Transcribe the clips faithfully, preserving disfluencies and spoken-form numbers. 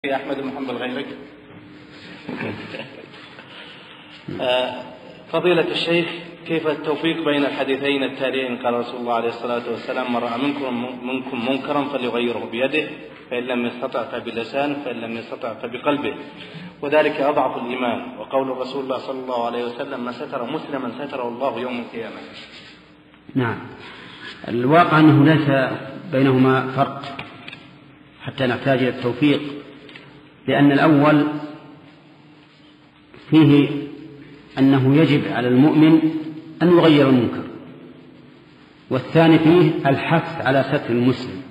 يا أحمد محمد غيرك. فضيلة الشيخ، كيف التوفيق بين الحديثين التاليين؟ قال رسول الله عليه الصلاة والسلام: من رأى منكم, منكم منكرا فليغيره بيده، فإن لم يستطع فبلسانه، فإن لم يستطع فبقلبه، وذلك أضعف الإيمان. وقول رسول الله صلى الله عليه وسلم: ما ستر مسلما ستره الله يوم القيامة. نعم، الواقع أنه ليس بينهما فرق حتى نحتاج إلى التوفيق، لأن الأول فيه أنه يجب على المؤمن أن يغير المنكر، والثاني فيه الحث على ستر المسلم.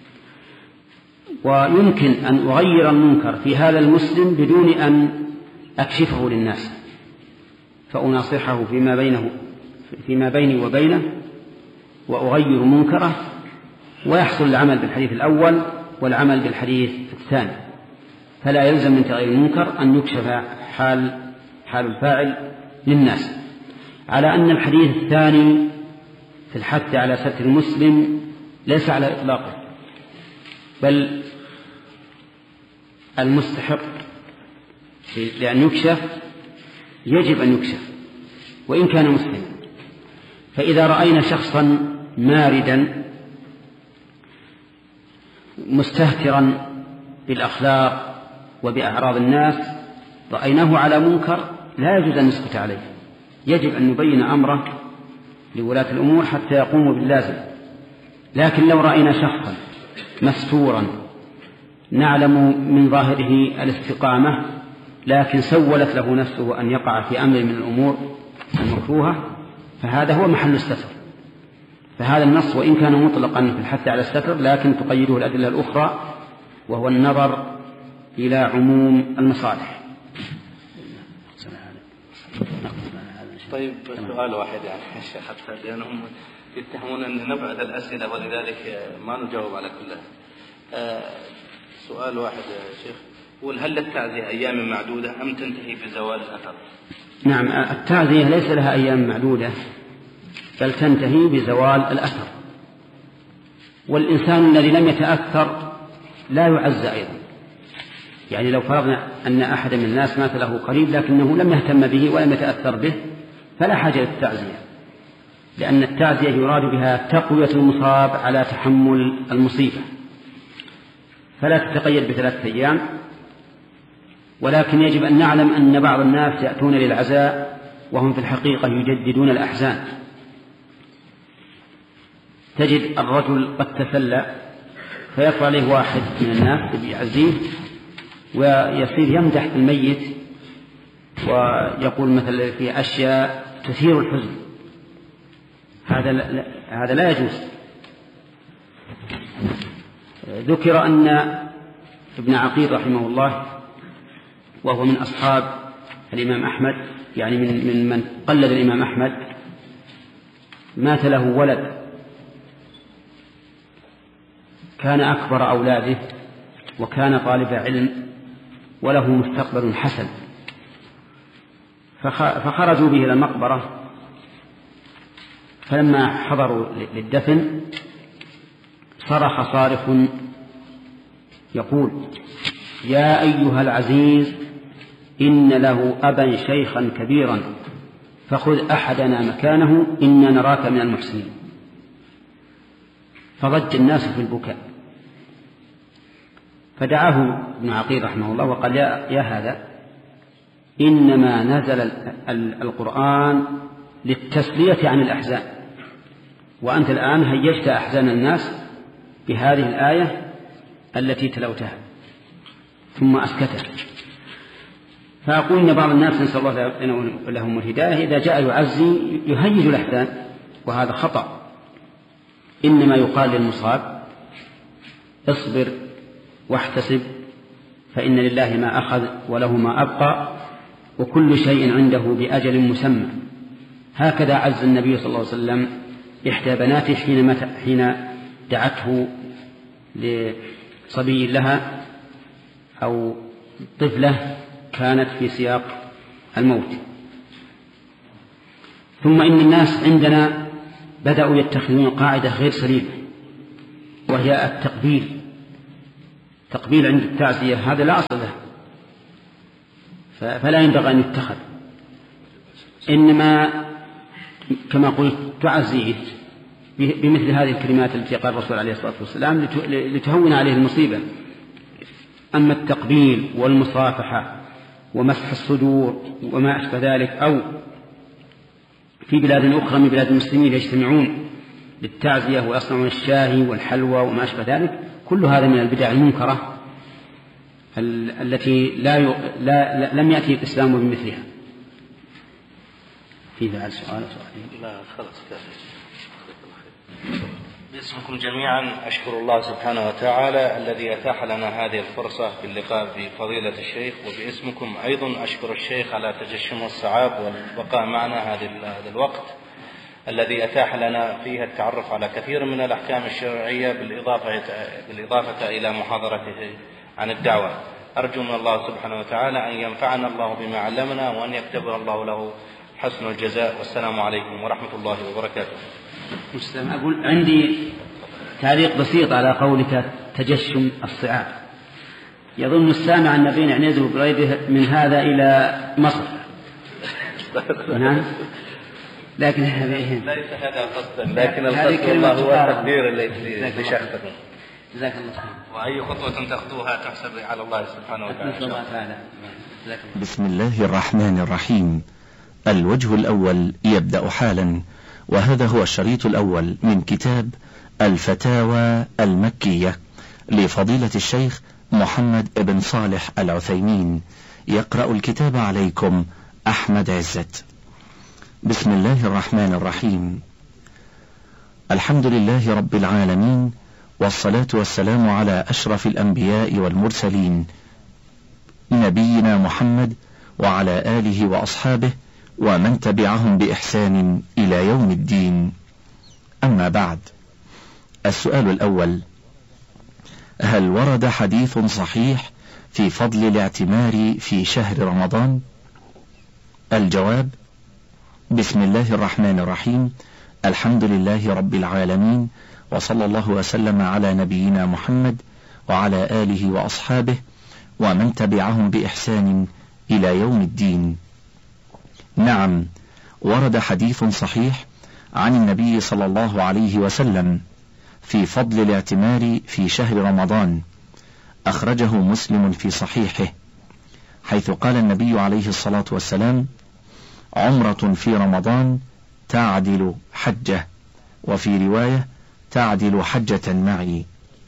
ويمكن أن أغير المنكر في هذا المسلم بدون أن أكشفه للناس، فأناصحه فيما بينه فيما بيني وبينه وأغير منكره، ويحصل العمل بالحديث الأول والعمل بالحديث الثاني. فلا يلزم من تغيير المنكر أن يكشف حال حال الفاعل للناس، على أن الحديث الثاني في الحث على ستر المسلم ليس على إطلاقه، بل المستحق لأن يكشف يجب أن يكشف وإن كان مسلما. فإذا رأينا شخصا ماردا مستهترا بالأخلاق وبأعراض الناس، رأيناه على منكر، لا يجوز أن نسكت عليه، يجب أن نبين أمره لولاة الأمور حتى يقوموا باللازم. لكن لو رأينا شخصا مستورا نعلم من ظاهره الاستقامة، لكن سولت له نفسه أن يقع في أمر من الأمور المكروهة، فهذا هو محل الستر. فهذا النص وإن كان مطلقا في الحث على الستر، لكن تقيده الأدلة الأخرى، وهو النظر إلى عموم المصالح. طيب، سؤال واحد يعني يا شيخ، حتى لأنهم يتهمون أن نبعد الأسئلة ولذلك ما نجاوب على كلها. آه سؤال واحد يا شيخ، قل: هل التعزية أيام معدودة أم تنتهي بزوال الأثر؟ نعم، التعزية ليس لها أيام معدودة، بل تنتهي بزوال الأثر. والإنسان الذي لم يتأثر لا يعزى أيضا. يعني لو فرضنا أن أحد من الناس مات له قريب لكنه لم يهتم به ولم يتأثر به، فلا حاجة للتعزية، لأن التعزية يراد بها تقوية المصاب على تحمل المصيبة، فلا تتقيد بثلاثة أيام. ولكن يجب أن نعلم أن بعض الناس يأتون للعزاء وهم في الحقيقة يجددون الأحزان. تجد الرجل قد تسلى فيطلع عليه واحد من الناس يعزيه ويصير يمدح الميت ويقول مثلا في أشياء تثير الحزن. هذا لا, هذا لا يجوز. ذكر أن ابن عقيل رحمه الله، وهو من أصحاب الإمام أحمد، يعني من, من من قلد الإمام أحمد، مات له ولد كان أكبر أولاده وكان طالب علم وله مستقبل حسن، فخرجوا به إلى المقبرة، فلما حضروا للدفن صرخ صارخ يقول: يا أيها العزيز، إن له أبا شيخا كبيرا، فخذ أحدنا مكانه، إنا نراك من المحسنين. فضج الناس في البكاء، فدعاه ابن عقيل رحمه الله وقال: يا, يا هذا، إنما نزل القرآن للتسلية عن الأحزان، وأنت الآن هيجت أحزان الناس بهذه الآية التي تلوتها. ثم أسكته. فأقول إن بعض الناس نسأل الله لهم الهداية إذا جاء يعزي يهيج الأحزان، وهذا خطأ. إنما يقال للمصاب: اصبر واحتسب، فإن لله ما أخذ وله ما أبقى، وكل شيء عنده بأجل مسمى. هكذا عز النبي صلى الله عليه وسلم إحدى بناته حين دعته لصبي لها أو طفلة كانت في سياق الموت. ثم إن الناس عندنا بدأوا يتخذون قاعدة غير سليمة، وهي التقبيل تقبيل عند التعزية هذا لا أصل له، فلا ينبغي أن يتخذ، إنما كما قلت تعزيه بمثل هذه الكلمات التي قال الرسول عليه الصلاة والسلام لتهون عليه المصيبة. أما التقبيل والمصافحة ومسح الصدور وما أشبه ذلك، أو في بلاد أخرى من بلاد المسلمين يجتمعون للتعزية ويصنعون الشاهي والحلوى وما أشبه ذلك، كل هذا من البدع المنكرة التي لا, ي... لا... لا لم يأتي الإسلام بمثلها. في ذا السؤال لا خلاص كافي. باسمكم جميعا أشكر الله سبحانه وتعالى الذي أتاح لنا هذه الفرصة باللقاء بفضيلة الشيخ، وباسمكم أيضا أشكر الشيخ على تجشم الصعاب والبقاء معنا هذا الوقت الذي أتاح لنا فيه التعرف على كثير من الأحكام الشرعية بالإضافة, بالإضافة إلى محاضرته عن الدعوة. أرجو من الله سبحانه وتعالى أن ينفعنا الله بما علمنا وأن يكتبنا الله له حسن الجزاء، والسلام عليكم ورحمة الله وبركاته. أقول عندي تعليق بسيط على قولك تجشم الصعاب. يظن السامع أن بين عنيزه وبريده من هذا إلى مصر. نعم، لكن ليس هذا قصدا، لكن القصد الله هو التقدير لشخصكم. جزاك الله خير. وأي خطوة تأخذوها تحسب على الله سبحانه وتعالى. بسم الله الرحمن الرحيم. الوجه الأول يبدأ حالا، وهذا هو الشريط الأول من كتاب الفتاوى المكية لفضيلة الشيخ محمد بن صالح العثيمين. يقرأ الكتاب عليكم أحمد عزت. بسم الله الرحمن الرحيم. الحمد لله رب العالمين، والصلاة والسلام على أشرف الأنبياء والمرسلين نبينا محمد وعلى آله وأصحابه ومن تبعهم بإحسان إلى يوم الدين. أما بعد، السؤال الأول: هل ورد حديث صحيح في فضل الاعتمار في شهر رمضان؟ الجواب: بسم الله الرحمن الرحيم. الحمد لله رب العالمين، وصلى الله وسلم على نبينا محمد وعلى آله وأصحابه ومن تبعهم بإحسان إلى يوم الدين. نعم، ورد حديث صحيح عن النبي صلى الله عليه وسلم في فضل الاعتمار في شهر رمضان، أخرجه مسلم في صحيحه، حيث قال النبي عليه الصلاة والسلام: عمرة في رمضان تعدل حجة، وفي رواية تعدل حجة معي.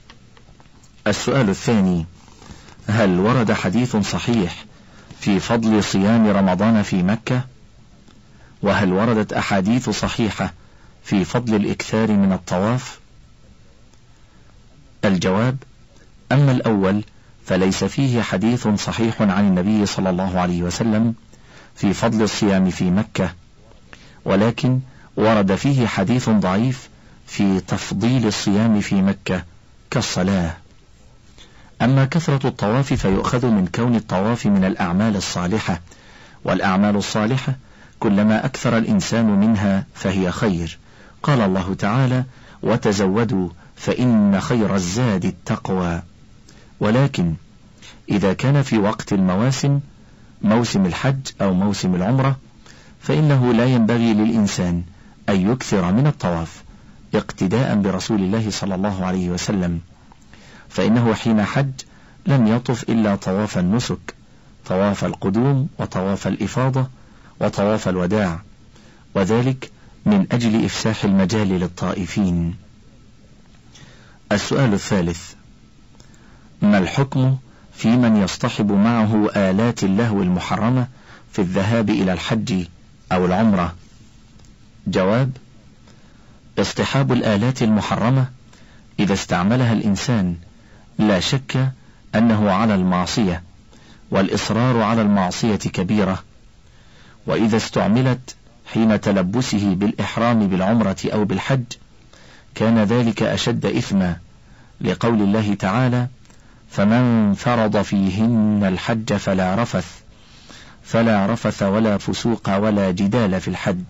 السؤال الثاني: هل ورد حديث صحيح في فضل صيام رمضان في مكة؟ وهل وردت أحاديث صحيحة في فضل الإكثار من الطواف؟ الجواب: أما الأول فليس فيه حديث صحيح عن النبي صلى الله عليه وسلم في فضل الصيام في مكة، ولكن ورد فيه حديث ضعيف في تفضيل الصيام في مكة كالصلاة. أما كثرة الطواف فيؤخذ من كون الطواف من الأعمال الصالحة، والأعمال الصالحة كلما أكثر الإنسان منها فهي خير. قال الله تعالى: وتزودوا فإن خير الزاد التقوى. ولكن إذا كان في وقت المواسم، موسم الحج أو موسم العمرة، فإنه لا ينبغي للإنسان أن يكثر من الطواف اقتداء برسول الله صلى الله عليه وسلم، فإنه حين حج لم يطف إلا طواف النسك، طواف القدوم وطواف الإفاضة وطواف الوداع، وذلك من أجل إفساح المجال للطائفين. السؤال الثالث: ما الحكم في من يصطحب معه آلات اللهو المحرمة في الذهاب إلى الحج أو العمرة؟ جواب: اصطحاب الآلات المحرمة إذا استعملها الإنسان لا شك أنه على المعصية، والإصرار على المعصية كبيرة، وإذا استعملت حين تلبسه بالإحرام بالعمرة أو بالحج كان ذلك أشد إثما، لقول الله تعالى: فمن فرض فيهن الحج فلا رفث فلا رفث ولا فسوق ولا جدال في الحج.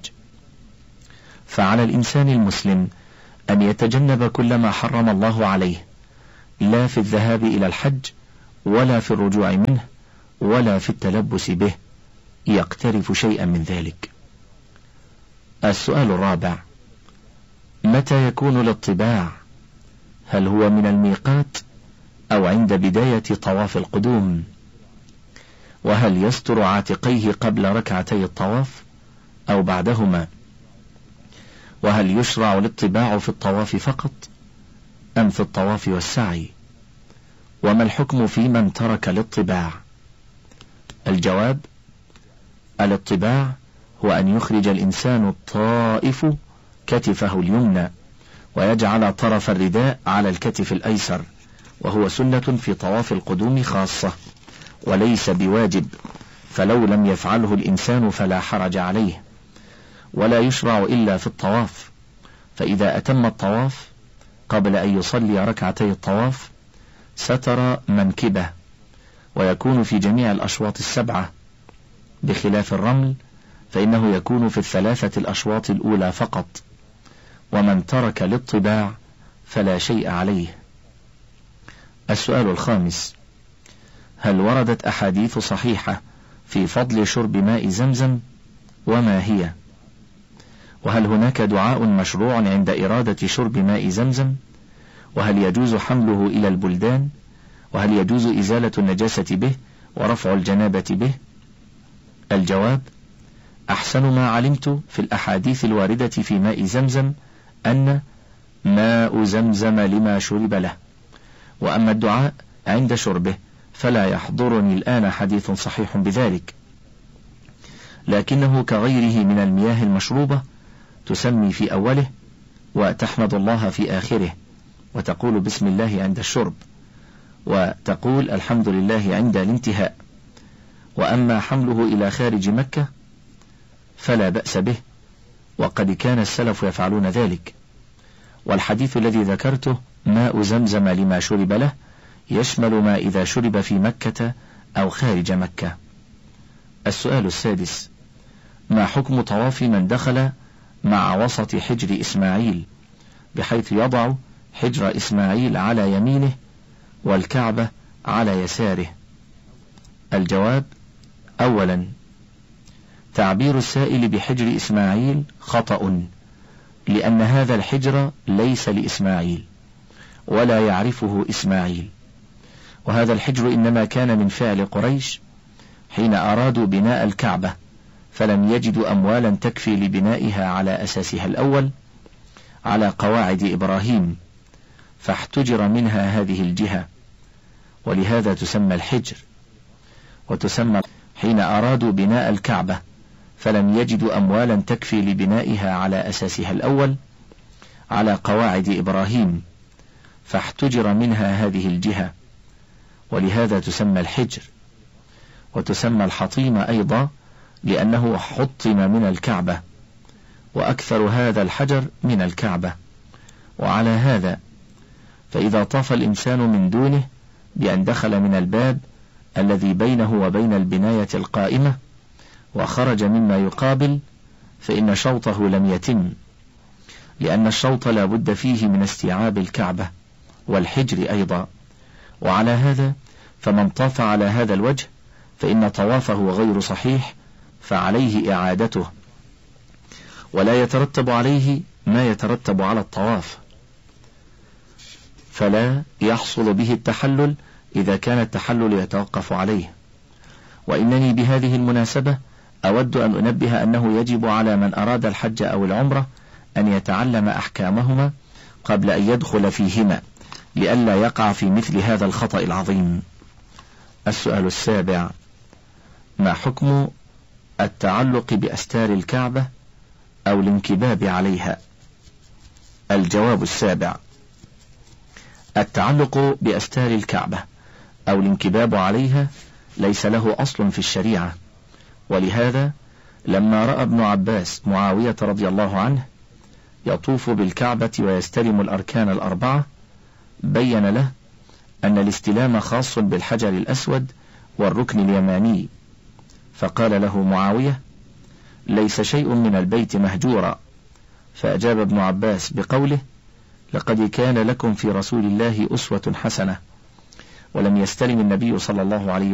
فعلى الإنسان المسلم أن يتجنب كل ما حرم الله عليه، لا في الذهاب إلى الحج ولا في الرجوع منه ولا في التلبس به يقترف شيئا من ذلك. السؤال الرابع: متى يكون الاطباع؟ هل هو من الميقات أو عند بداية طواف القدوم؟ وهل يستر عاتقيه قبل ركعتي الطواف أو بعدهما؟ وهل يشرع الاطباع في الطواف فقط أم في الطواف والسعي؟ وما الحكم في من ترك الاطباع؟ الجواب: الاطباع هو أن يخرج الإنسان الطائف كتفه اليمنى ويجعل طرف الرداء على الكتف الأيسر، وهو سنة في طواف القدوم خاصة وليس بواجب، فلو لم يفعله الإنسان فلا حرج عليه، ولا يشرع إلا في الطواف. فإذا أتم الطواف قبل أن يصلي ركعتي الطواف ستر منكبه، ويكون في جميع الأشواط السبعة، بخلاف الرمل فإنه يكون في الثلاثة الأشواط الأولى فقط. ومن ترك الاطباع فلا شيء عليه. السؤال الخامس: هل وردت أحاديث صحيحة في فضل شرب ماء زمزم؟ وما هي؟ وهل هناك دعاء مشروع عند إرادة شرب ماء زمزم؟ وهل يجوز حمله إلى البلدان؟ وهل يجوز إزالة النجاسة به ورفع الجنابة به؟ الجواب: أحسن ما علمت في الأحاديث الواردة في ماء زمزم أن ماء زمزم لما شرب له. وأما الدعاء عند شربه فلا يحضرني الآن حديث صحيح بذلك، لكنه كغيره من المياه المشروبة تسمي في أوله وتحمد الله في آخره، وتقول بسم الله عند الشرب، وتقول الحمد لله عند الانتهاء. وأما حمله إلى خارج مكة فلا بأس به، وقد كان السلف يفعلون ذلك. والحديث الذي ذكرته ماء زمزم لما شرب له يشمل ما إذا شرب في مكة أو خارج مكة. السؤال السادس: ما حكم طواف من دخل مع وسط حجر إسماعيل بحيث يضع حجر إسماعيل على يمينه والكعبة على يساره؟ الجواب: أولا، تعبير السائل بحجر إسماعيل خطأ، لأن هذا الحجر ليس لإسماعيل ولا يعرفه إسماعيل، وهذا الحجر إنما كان من فعل قريش حين أرادوا بناء الكعبة فلم يجدوا أموالا تكفي لبنائها على أساسها الأول على قواعد إبراهيم، فاحتجر منها هذه الجهة، ولهذا تسمى الحجر. وتسمى حين أرادوا بناء الكعبة فلم يجدوا أموالا تكفي لبنائها على أساسها الأول على قواعد إبراهيم، فاحتجر منها هذه الجهة، ولهذا تسمى الحجر. وتسمى الحطيم أيضا لأنه حطم من الكعبة، وأكثر هذا الحجر من الكعبة. وعلى هذا فإذا طاف الإنسان من دونه بأن دخل من الباب الذي بينه وبين البناية القائمة وخرج مما يقابل فإن شوطه لم يتم، لأن الشوط لا بد فيه من استيعاب الكعبة والحجر أيضا. وعلى هذا فمن طاف على هذا الوجه فإن طوافه غير صحيح، فعليه إعادته، ولا يترتب عليه ما يترتب على الطواف، فلا يحصل به التحلل إذا كان التحلل يتوقف عليه. وإنني بهذه المناسبة أود أن أنبه أنه يجب على من أراد الحج أو العمرة أن يتعلم أحكامهما قبل أن يدخل فيهما لئلا يقع في مثل هذا الخطأ العظيم. السؤال السابع: ما حكم التعلق بأستار الكعبة أو الانكباب عليها؟ الجواب السابع: التعلق بأستار الكعبة أو الانكباب عليها ليس له أصل في الشريعة، ولهذا لما رأى ابن عباس معاوية رضي الله عنه يطوف بالكعبة ويستلم الأركان الأربعة بين له أن الاستلام خاص بالحجر الأسود والركن اليماني، فقال له معاوية: ليس شيء من البيت مهجورا. فأجاب ابن عباس بقوله: لقد كان لكم في رسول الله أسوة حسنة. ولم يستلم النبي صلى الله عليه